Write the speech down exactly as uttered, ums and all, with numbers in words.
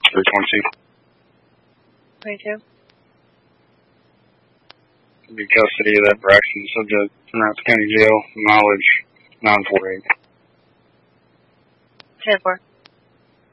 three twenty-two. twenty-two. Be custody of that Braxton subject in Rapid County Jail. Mileage nine forty-eight. ten four.